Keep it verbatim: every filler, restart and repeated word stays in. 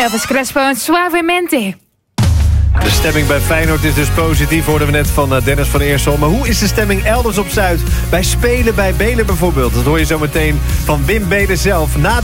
Elvis Crespo en Suavemente. De stemming bij Feyenoord is dus positief, hoorden we net van Dennis van Eersel. Maar hoe is de stemming elders op Zuid? Bij Spelen bij Belen bijvoorbeeld. Dat hoor je zo meteen van Wim Belen zelf. Na